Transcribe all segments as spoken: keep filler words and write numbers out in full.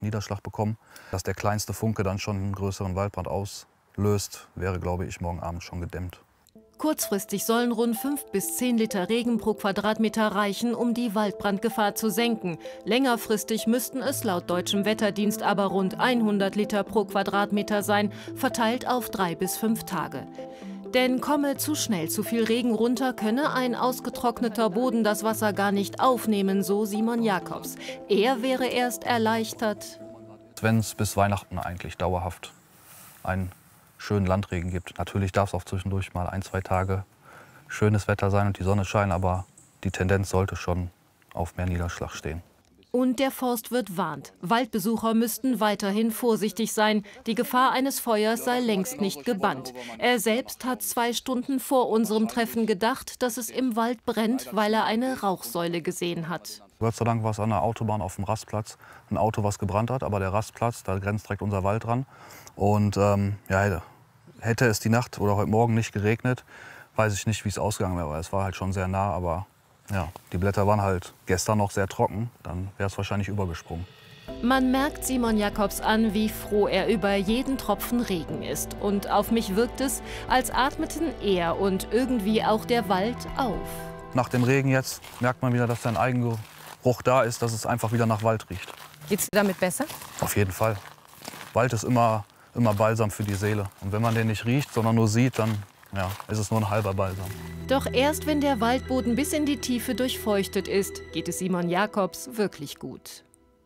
Niederschlag bekommen. Dass der kleinste Funke dann schon einen größeren Waldbrand auslöst, wäre, glaube ich, morgen Abend schon gedämmt. Kurzfristig sollen rund fünf bis zehn Liter Regen pro Quadratmeter reichen, um die Waldbrandgefahr zu senken. Längerfristig müssten es laut deutschem Wetterdienst aber rund hundert Liter pro Quadratmeter sein, verteilt auf drei bis fünf Tage. Denn komme zu schnell zu viel Regen runter, könne ein ausgetrockneter Boden das Wasser gar nicht aufnehmen, so Simon Jacobs. Er wäre erst erleichtert, wenn es bis Weihnachten eigentlich dauerhaft einen schönen Landregen gibt. Natürlich darf es auch zwischendurch mal ein, zwei Tage schönes Wetter sein und die Sonne scheinen, aber die Tendenz sollte schon auf mehr Niederschlag stehen. Und der Forstwirt warnt, Waldbesucher müssten weiterhin vorsichtig sein. Die Gefahr eines Feuers sei längst nicht gebannt. Er selbst hat zwei Stunden vor unserem Treffen gedacht, dass es im Wald brennt, weil er eine Rauchsäule gesehen hat. Gott sei Dank war es an der Autobahn auf dem Rastplatz ein Auto, was gebrannt hat. Aber der Rastplatz, da grenzt direkt unser Wald dran. Und ähm, ja, hätte es die Nacht oder heute Morgen nicht geregnet, weiß ich nicht, wie es ausgegangen wäre. Es war halt schon sehr nah, aber ja, die Blätter waren halt gestern noch sehr trocken. Dann wäre es wahrscheinlich übergesprungen. Man merkt Simon Jacobs an, wie froh er über jeden Tropfen Regen ist. Und auf mich wirkt es, als atmeten er und irgendwie auch der Wald auf. Nach dem Regen jetzt merkt man wieder, dass sein Eigengeruch da ist, dass es einfach wieder nach Wald riecht. Geht's dir damit besser? Auf jeden Fall. Wald ist immer, immer Balsam für die Seele. Und wenn man den nicht riecht, sondern nur sieht, dann ja, ist es nur ein halber Balsam. Doch erst wenn der Waldboden bis in die Tiefe durchfeuchtet ist, geht es Simon Jacobs wirklich gut.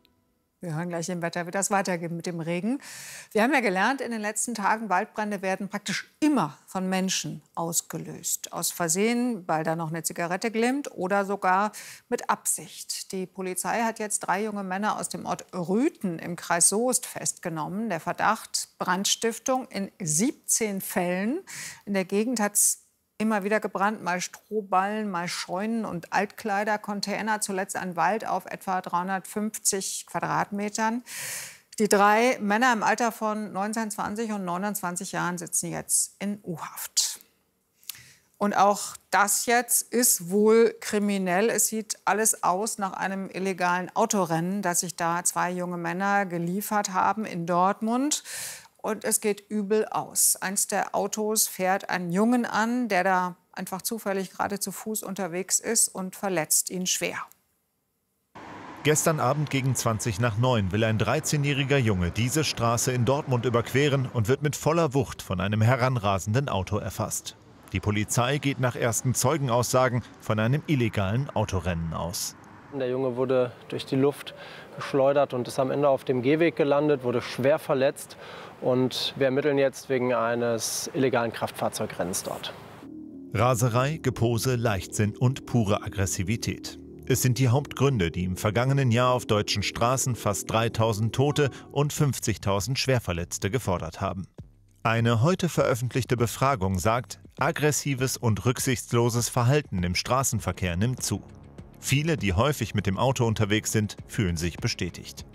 Wir hören gleich im Wetter, wie das weitergeht mit dem Regen. Wir haben ja gelernt in den letzten Tagen, Waldbrände werden praktisch immer von Menschen ausgelöst. Aus Versehen, weil da noch eine Zigarette glimmt oder sogar mit Absicht. Die Polizei hat jetzt drei junge Männer aus dem Ort Rüthen im Kreis Soest festgenommen. Der Verdacht Brandstiftung in siebzehn Fällen. In der Gegend hat es immer wieder gebrannt, mal Strohballen, mal Scheunen und Altkleidercontainer, zuletzt ein Wald auf etwa dreihundertfünfzig Quadratmetern. Die drei Männer im Alter von neunzehn, zwanzig und neunundzwanzig Jahren sitzen jetzt in U-Haft. Und auch das jetzt ist wohl kriminell. Es sieht alles aus nach einem illegalen Autorennen, das sich da zwei junge Männer geliefert haben in Dortmund. Und es geht übel aus. Eins der Autos fährt einen Jungen an, der da einfach zufällig gerade zu Fuß unterwegs ist und verletzt ihn schwer. Gestern Abend gegen zwanzig nach neun will ein dreizehnjähriger Junge diese Straße in Dortmund überqueren und wird mit voller Wucht von einem heranrasenden Auto erfasst. Die Polizei geht nach ersten Zeugenaussagen von einem illegalen Autorennen aus. Der Junge wurde durch die Luft geschleudert und ist am Ende auf dem Gehweg gelandet, wurde schwer verletzt. Und wir ermitteln jetzt wegen eines illegalen Kraftfahrzeugrennens dort. Raserei, Gepose, Leichtsinn und pure Aggressivität. Es sind die Hauptgründe, die im vergangenen Jahr auf deutschen Straßen fast dreitausend Tote und fünfzigtausend Schwerverletzte gefordert haben. Eine heute veröffentlichte Befragung sagt, aggressives und rücksichtsloses Verhalten im Straßenverkehr nimmt zu. Viele, die häufig mit dem Auto unterwegs sind, fühlen sich bestätigt.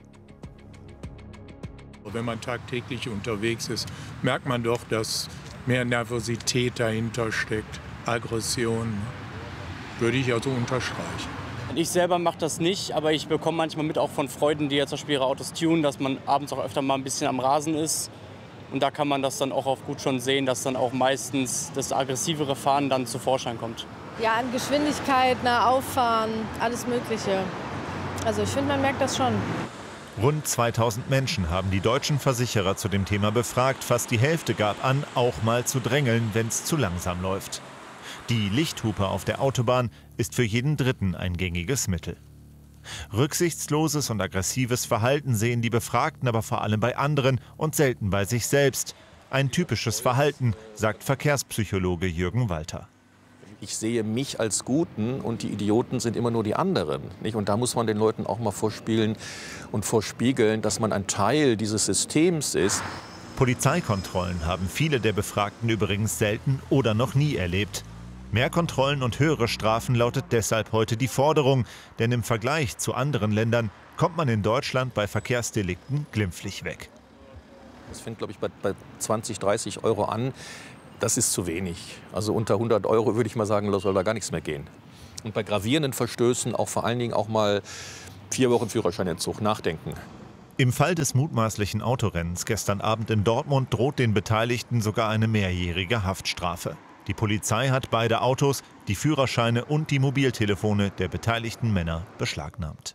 Wenn man tagtäglich unterwegs ist, merkt man doch, dass mehr Nervosität dahinter steckt. Aggression würde ich also unterstreichen. Ich selber mache das nicht, aber ich bekomme manchmal mit auch von Freunden, die jetzt zum Beispiel ihre Autos tunen, dass man abends auch öfter mal ein bisschen am Rasen ist. Und da kann man das dann auch auf gut schon sehen, dass dann auch meistens das aggressivere Fahren dann zu Vorschein kommt. Ja, an Geschwindigkeit, nah auffahren, alles Mögliche. Also ich finde, man merkt das schon. Rund zweitausend Menschen haben die deutschen Versicherer zu dem Thema befragt. Fast die Hälfte gab an, auch mal zu drängeln, wenn es zu langsam läuft. Die Lichthupe auf der Autobahn ist für jeden Dritten ein gängiges Mittel. Rücksichtsloses und aggressives Verhalten sehen die Befragten aber vor allem bei anderen und selten bei sich selbst. Ein typisches Verhalten, sagt Verkehrspsychologe Jürgen Walter. Ich sehe mich als Guten und die Idioten sind immer nur die anderen. Nicht? Und da muss man den Leuten auch mal vorspielen und vorspiegeln, dass man ein Teil dieses Systems ist. Polizeikontrollen haben viele der Befragten übrigens selten oder noch nie erlebt. Mehr Kontrollen und höhere Strafen lautet deshalb heute die Forderung. Denn im Vergleich zu anderen Ländern kommt man in Deutschland bei Verkehrsdelikten glimpflich weg. Das fängt, glaube ich, bei, bei zwanzig, dreißig Euro an. Das ist zu wenig. Also unter hundert Euro würde ich mal sagen, soll da gar nichts mehr gehen. Und bei gravierenden Verstößen auch vor allen Dingen auch mal vier Wochen Führerscheinentzug nachdenken. Im Fall des mutmaßlichen Autorennens gestern Abend in Dortmund droht den Beteiligten sogar eine mehrjährige Haftstrafe. Die Polizei hat beide Autos, die Führerscheine und die Mobiltelefone der beteiligten Männer beschlagnahmt.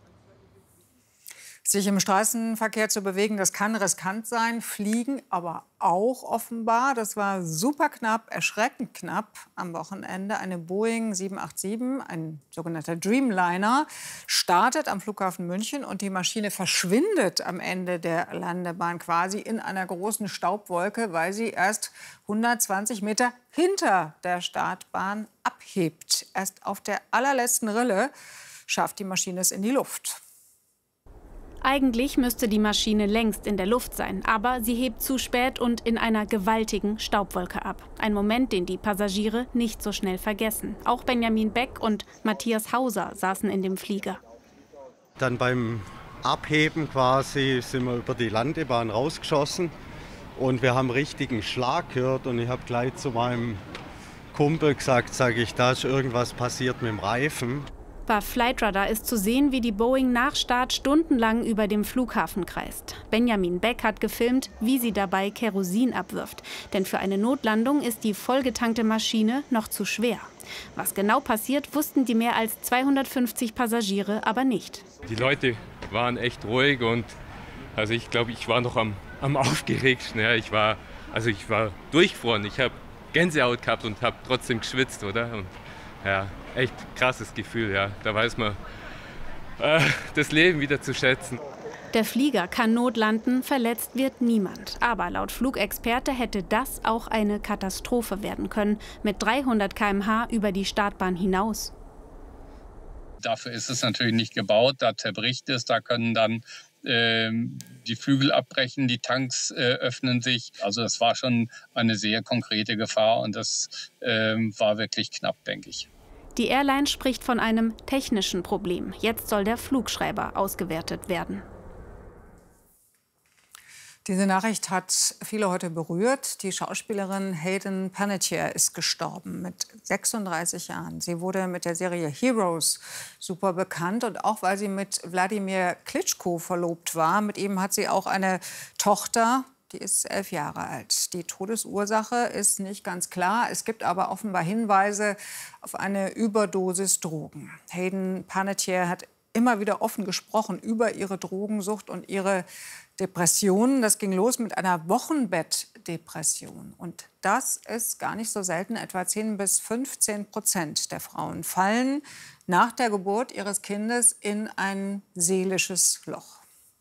Sich im Straßenverkehr zu bewegen, das kann riskant sein. Fliegen aber auch offenbar. Das war super knapp, erschreckend knapp am Wochenende. Eine Boeing sieben acht sieben, ein sogenannter Dreamliner, startet am Flughafen München und die Maschine verschwindet am Ende der Landebahn quasi in einer großen Staubwolke, weil sie erst hundertzwanzig Meter hinter der Startbahn abhebt. Erst auf der allerletzten Rille schafft die Maschine es in die Luft. Eigentlich müsste die Maschine längst in der Luft sein, aber sie hebt zu spät und in einer gewaltigen Staubwolke ab. Ein Moment, den die Passagiere nicht so schnell vergessen. Auch Benjamin Beck und Matthias Hauser saßen in dem Flieger. Dann beim Abheben quasi sind wir über die Landebahn rausgeschossen und wir haben richtigen Schlag gehört und ich habe gleich zu meinem Kumpel gesagt, sage ich, da ist irgendwas passiert mit dem Reifen. Bei Flightradar ist zu sehen, wie die Boeing nach Start stundenlang über dem Flughafen kreist. Benjamin Beck hat gefilmt, wie sie dabei Kerosin abwirft. Denn für eine Notlandung ist die vollgetankte Maschine noch zu schwer. Was genau passiert, wussten die mehr als zweihundertfünfzig Passagiere aber nicht. Die Leute waren echt ruhig und also ich glaube, ich war noch am, am aufgeregtsten. Ja, ich war, also ich war durchgefroren. Ich habe Gänsehaut gehabt und habe trotzdem geschwitzt, oder? Und, ja, echt krasses Gefühl, ja. Da weiß man äh, das Leben wieder zu schätzen. Der Flieger kann notlanden, verletzt wird niemand. Aber laut Flugexperte hätte das auch eine Katastrophe werden können, mit dreihundert Kilometer pro Stunde über die Startbahn hinaus. Dafür ist es natürlich nicht gebaut, da zerbricht es, da können dann ähm, die Flügel abbrechen, die Tanks äh, öffnen sich. Also das war schon eine sehr konkrete Gefahr und das ähm, war wirklich knapp, denke ich. Die Airline spricht von einem technischen Problem. Jetzt soll der Flugschreiber ausgewertet werden. Diese Nachricht hat viele heute berührt. Die Schauspielerin Hayden Panettiere ist gestorben mit sechsunddreißig Jahren. Sie wurde mit der Serie Heroes super bekannt und auch weil sie mit Wladimir Klitschko verlobt war. Mit ihm hat sie auch eine Tochter, die ist elf Jahre alt. Die Todesursache ist nicht ganz klar. Es gibt aber offenbar Hinweise auf eine Überdosis Drogen. Hayden Panettiere hat immer wieder offen gesprochen über ihre Drogensucht und ihre Depressionen. Das ging los mit einer Wochenbettdepression. Und das ist gar nicht so selten. Etwa zehn bis fünfzehn Prozent der Frauen fallen nach der Geburt ihres Kindes in ein seelisches Loch.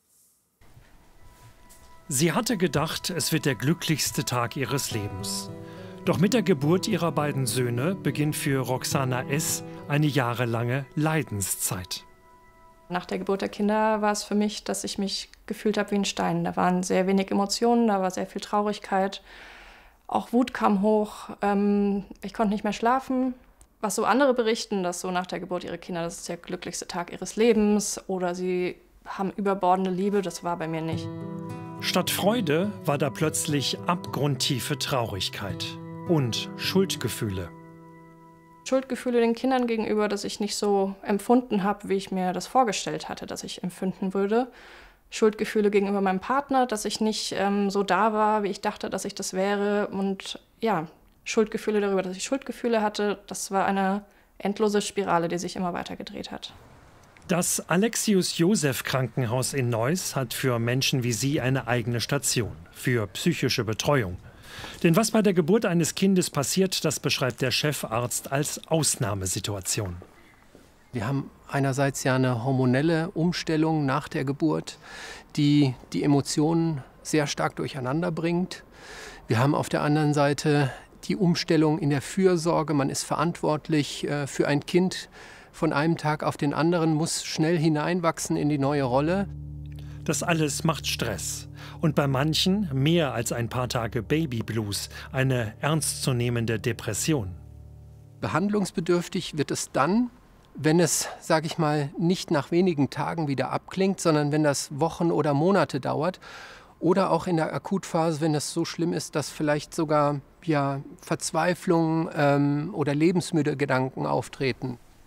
Sie hatte gedacht, es wird der glücklichste Tag ihres Lebens. Doch mit der Geburt ihrer beiden Söhne beginnt für Roxana S. eine jahrelange Leidenszeit. Nach der Geburt der Kinder war es für mich, dass ich mich gefühlt habe wie ein Stein. Da waren sehr wenig Emotionen, da war sehr viel Traurigkeit. Auch Wut kam hoch. Ich konnte nicht mehr schlafen. Was so andere berichten, dass so nach der Geburt ihrer Kinder, das ist der glücklichste Tag ihres Lebens oder sie haben überbordende Liebe, das war bei mir nicht. Statt Freude war da plötzlich abgrundtiefe Traurigkeit und Schuldgefühle. Schuldgefühle den Kindern gegenüber, dass ich nicht so empfunden habe, wie ich mir das vorgestellt hatte, dass ich empfinden würde. Schuldgefühle gegenüber meinem Partner, dass ich nicht ähm, so da war, wie ich dachte, dass ich das wäre. Und ja, Schuldgefühle darüber, dass ich Schuldgefühle hatte, das war eine endlose Spirale, die sich immer weiter gedreht hat. Das Alexius-Joseph-Krankenhaus in Neuss hat für Menschen wie sie eine eigene Station für psychische Betreuung. Denn was bei der Geburt eines Kindes passiert, das beschreibt der Chefarzt als Ausnahmesituation. Wir haben einerseits ja eine hormonelle Umstellung nach der Geburt, die die Emotionen sehr stark durcheinander bringt. Wir haben auf der anderen Seite die Umstellung in der Fürsorge. Man ist verantwortlich äh, für ein Kind von einem Tag auf den anderen, muss schnell hineinwachsen in die neue Rolle. Das alles macht Stress. Und bei manchen mehr als ein paar Tage Babyblues, eine ernstzunehmende Depression. Behandlungsbedürftig wird es dann, wenn es, sage ich mal, nicht nach wenigen Tagen wieder abklingt, sondern wenn das Wochen oder Monate dauert. Oder auch in der Akutphase, wenn es so schlimm ist, dass vielleicht sogar ja, Verzweiflung ähm, oder lebensmüde Gedanken auftreten.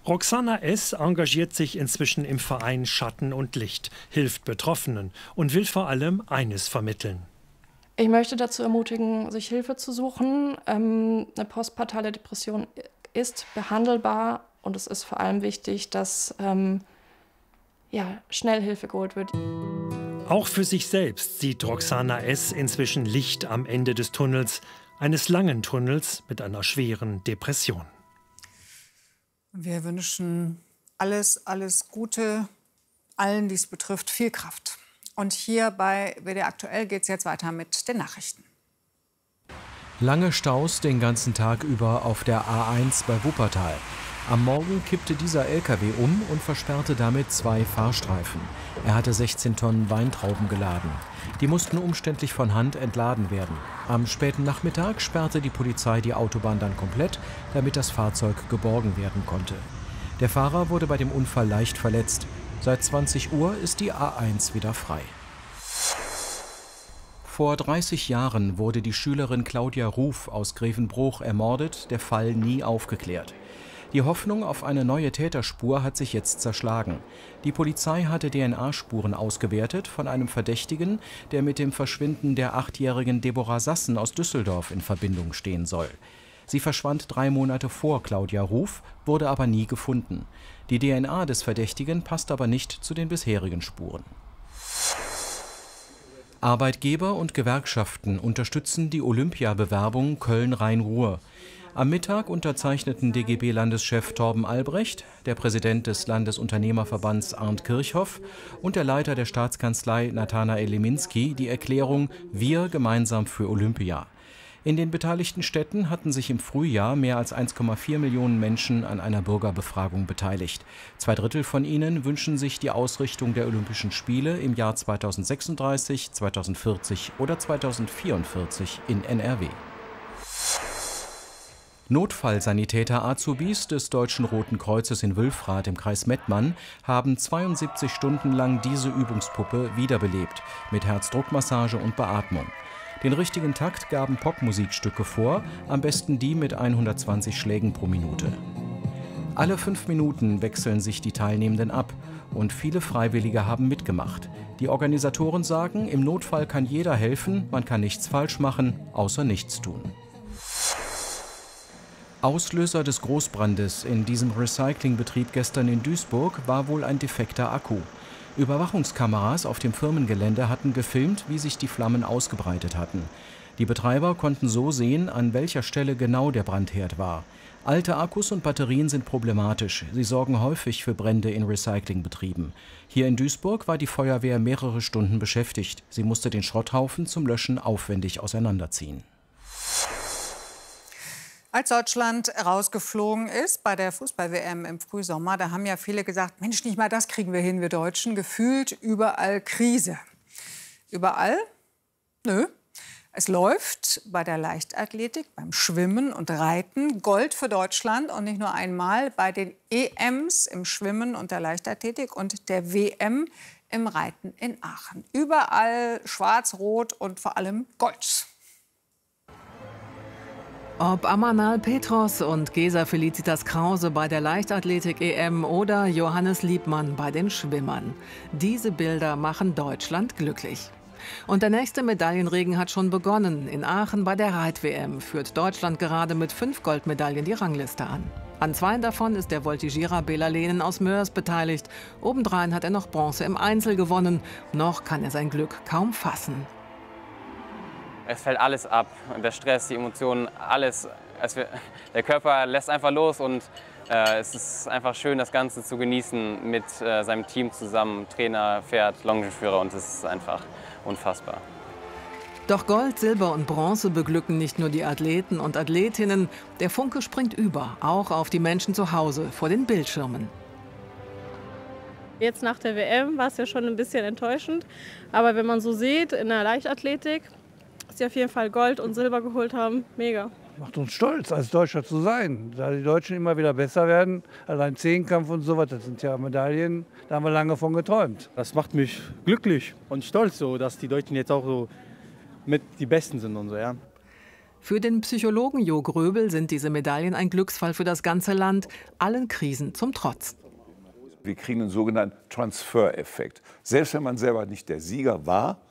Roxana S. engagiert sich inzwischen im Verein Schatten und Licht, hilft Betroffenen und will vor allem eines vermitteln. Ich möchte dazu ermutigen, sich Hilfe zu suchen. Ähm, eine postpartale Depression ist behandelbar und es ist vor allem wichtig, dass ähm, ja, schnell Hilfe geholt wird. Auch für sich selbst sieht Roxana S. inzwischen Licht am Ende des Tunnels, eines langen Tunnels mit einer schweren Depression. Wir wünschen alles, alles Gute allen, die es betrifft, viel Kraft. Und hier bei W D R Aktuell geht es jetzt weiter mit den Nachrichten. Lange Staus den ganzen Tag über auf der A eins bei Wuppertal. Am Morgen kippte dieser L K W um und versperrte damit zwei Fahrstreifen. Er hatte sechzehn Tonnen Weintrauben geladen. Die mussten umständlich von Hand entladen werden. Am späten Nachmittag sperrte die Polizei die Autobahn dann komplett, damit das Fahrzeug geborgen werden konnte. Der Fahrer wurde bei dem Unfall leicht verletzt. Seit zwanzig Uhr ist die A eins wieder frei. Vor dreißig Jahren wurde die Schülerin Claudia Ruf aus Grevenbruch ermordet, der Fall nie aufgeklärt. Die Hoffnung auf eine neue Täterspur hat sich jetzt zerschlagen. Die Polizei hatte D N A-Spuren ausgewertet von einem Verdächtigen, der mit dem Verschwinden der achtjährigen Deborah Sassen aus Düsseldorf in Verbindung stehen soll. Sie verschwand drei Monate vor Claudia Ruf, wurde aber nie gefunden. Die D N A des Verdächtigen passt aber nicht zu den bisherigen Spuren. Arbeitgeber und Gewerkschaften unterstützen die Olympiabewerbung Köln-Rhein-Ruhr. Am Mittag unterzeichneten D G B-Landeschef Torben Albrecht, der Präsident des Landesunternehmerverbands Arndt Kirchhoff und der Leiter der Staatskanzlei Nathanael Leminski die Erklärung Wir gemeinsam für Olympia. In den beteiligten Städten hatten sich im Frühjahr mehr als eins Komma vier Millionen Menschen an einer Bürgerbefragung beteiligt. Zwei Drittel von ihnen wünschen sich die Ausrichtung der Olympischen Spiele im Jahr zweitausendsechsunddreißig, zweitausendvierzig oder zweitausendvierundvierzig in N R W. Notfallsanitäter-Azubis des Deutschen Roten Kreuzes in Wülfrath im Kreis Mettmann haben zweiundsiebzig Stunden lang diese Übungspuppe wiederbelebt, mit Herzdruckmassage und Beatmung. Den richtigen Takt gaben Popmusikstücke vor, am besten die mit hundertzwanzig Schlägen pro Minute. Alle fünf Minuten wechseln sich die Teilnehmenden ab und viele Freiwillige haben mitgemacht. Die Organisatoren sagen, im Notfall kann jeder helfen, man kann nichts falsch machen, außer nichts tun. Auslöser des Großbrandes in diesem Recyclingbetrieb gestern in Duisburg war wohl ein defekter Akku. Überwachungskameras auf dem Firmengelände hatten gefilmt, wie sich die Flammen ausgebreitet hatten. Die Betreiber konnten so sehen, an welcher Stelle genau der Brandherd war. Alte Akkus und Batterien sind problematisch. Sie sorgen häufig für Brände in Recyclingbetrieben. Hier in Duisburg war die Feuerwehr mehrere Stunden beschäftigt. Sie musste den Schrotthaufen zum Löschen aufwendig auseinanderziehen. Als Deutschland rausgeflogen ist bei der Fußball-W M im Frühsommer, da haben ja viele gesagt, Mensch, nicht mal das kriegen wir hin, wir Deutschen. Gefühlt überall Krise. Überall? Nö. Es läuft bei der Leichtathletik, beim Schwimmen und Reiten Gold für Deutschland und nicht nur einmal bei den E Ms im Schwimmen und der Leichtathletik und der W M im Reiten in Aachen. Überall schwarz, rot und vor allem Gold. Ob Amanal Petros und Gesa Felicitas Krause bei der Leichtathletik-E M oder Johannes Liebmann bei den Schwimmern. Diese Bilder machen Deutschland glücklich. Und der nächste Medaillenregen hat schon begonnen. In Aachen bei der Reit-W M führt Deutschland gerade mit fünf Goldmedaillen die Rangliste an. An zwei davon ist der Voltigierer Bela Lehnen aus Moers beteiligt. Obendrein hat er noch Bronze im Einzel gewonnen. Noch kann er sein Glück kaum fassen. Es fällt alles ab, der Stress, die Emotionen, alles. Es, der Körper lässt einfach los und äh, es ist einfach schön, das Ganze zu genießen mit äh, seinem Team zusammen, Trainer, Pferd, Longenführer und es ist einfach unfassbar. Doch Gold, Silber und Bronze beglücken nicht nur die Athleten und Athletinnen. Der Funke springt über, auch auf die Menschen zu Hause vor den Bildschirmen. Jetzt nach der W M war es ja schon ein bisschen enttäuschend, aber wenn man so sieht, in der Leichtathletik, dass sie auf jeden Fall Gold und Silber geholt haben, mega. Macht uns stolz, als Deutscher zu sein. Da die Deutschen immer wieder besser werden, allein Zehnkampf und so was, das sind ja Medaillen, da haben wir lange von geträumt. Das macht mich glücklich und stolz, so, dass die Deutschen jetzt auch so mit die Besten sind und so, ja. Für den Psychologen Jo Gröbel sind diese Medaillen ein Glücksfall für das ganze Land, allen Krisen zum Trotz. Wir kriegen einen sogenannten Transfer-Effekt. Selbst wenn man selber nicht der Sieger war,